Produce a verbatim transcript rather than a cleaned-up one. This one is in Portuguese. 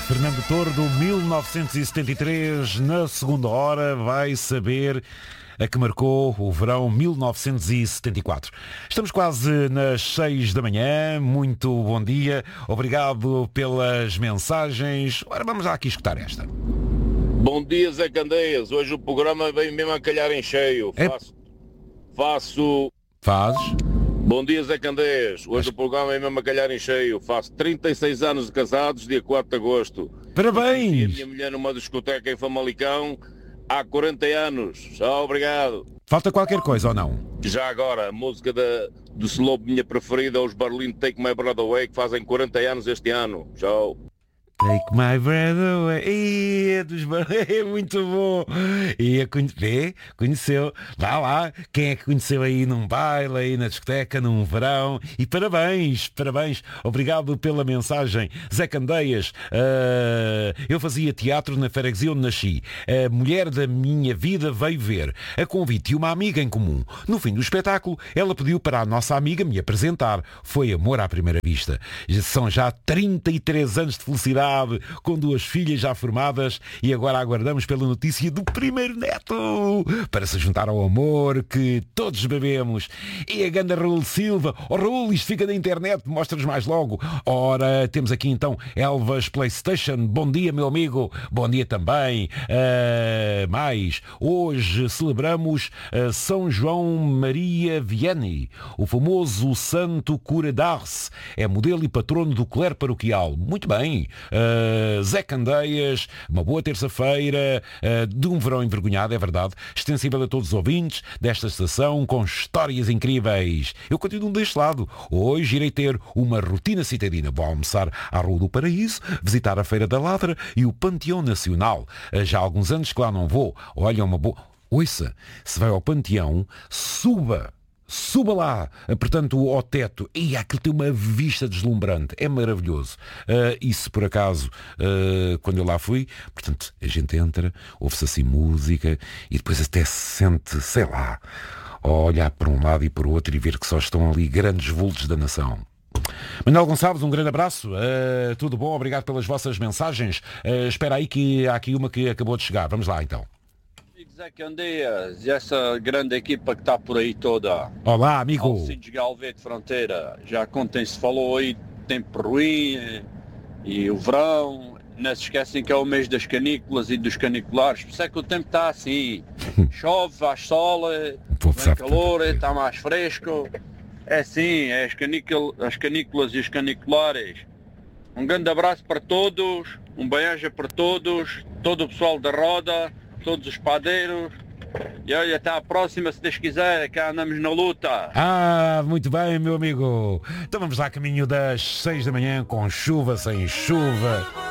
Fernando Tordo, mil novecentos e setenta e três, na segunda hora vai saber a que marcou o verão mil novecentos e setenta e quatro. Estamos quase nas seis da manhã, muito bom dia, obrigado pelas mensagens. Ora, vamos lá aqui escutar esta. Bom dia, Zé Candeias, hoje o programa vem mesmo a calhar em cheio. É... Faço... Faço... Fazes? Bom dia, Zé Candeias, hoje o programa vem mesmo a calhar em cheio. Faço trinta e seis anos de casados, dia quatro de agosto. Parabéns! A minha mulher numa discoteca em Famalicão há quarenta anos. Tchau, obrigado. Falta qualquer coisa ou não? Já agora, a música da, do Slope, minha preferida, os Berlin Take My Breath Away, que fazem quarenta anos este ano. Tchau. Take my breath away. Ih, é dos é muito bom. E a conhe... Vê? Conheceu. Vá lá. Quem é que conheceu aí num baile, aí na discoteca, num verão? E parabéns, parabéns. Obrigado pela mensagem. Zé Candeias, uh, eu fazia teatro na freguesia onde nasci. A mulher da minha vida veio ver. A convite de uma amiga em comum. No fim do espetáculo, ela pediu para a nossa amiga me apresentar. Foi amor à primeira vista. São já trinta e três anos de felicidade, com duas filhas já formadas, e agora aguardamos pela notícia do primeiro neto para se juntar ao amor que todos bebemos. E a ganda Raul Silva. Oh, Raul, isto fica na internet, mostras mais logo. Ora, temos aqui então Elvas PlayStation. Bom dia, meu amigo. Bom dia também. Uh, mais, hoje celebramos uh, São João Maria Vianney, o famoso santo cura d'Ars. É modelo e patrono do clero paroquial. Muito bem. Uh, Zé Candeias, uma boa terça-feira, uh, de um verão envergonhado, é verdade, extensível a todos os ouvintes desta estação, com histórias incríveis. Eu continuo deste lado. Hoje irei ter uma rotina citadina. Vou almoçar à Rua do Paraíso, visitar a Feira da Ladra e o Panteão Nacional. Uh, já há alguns anos que lá não vou. Olha, uma boa... Ouça, se vai ao Panteão, suba. Suba lá, portanto, ao teto. E aquilo tem uma vista deslumbrante. É maravilhoso. Uh, e se por acaso, uh, quando eu lá fui, portanto, a gente entra, ouve-se assim música e depois até se sente, sei lá, a olhar para um lado e para o outro e ver que só estão ali grandes vultos da nação. Manuel Gonçalves, um grande abraço. Uh, tudo bom? Obrigado pelas vossas mensagens. Uh, espera aí que há aqui uma que acabou de chegar. Vamos lá, então. Zé Candeias e essa grande equipa que está por aí toda. Olá, amigo. Alcides Galvete Fronteira. Já contem se falou aí de tempo ruim e o verão. Não se esquecem que é o mês das canículas e dos caniculares. Por isso é que o tempo está assim. Chove, faz sol, vem calor, está mais fresco. É assim, é as, canícula, as canículas e os caniculares. Um grande abraço para todos, um beijo para todos, todo o pessoal da roda, todos os padeiros. E olha, até à próxima, se Deus quiser, cá andamos na luta. Ah, muito bem, meu amigo. Então vamos lá, caminho das seis da manhã, com chuva, sem chuva.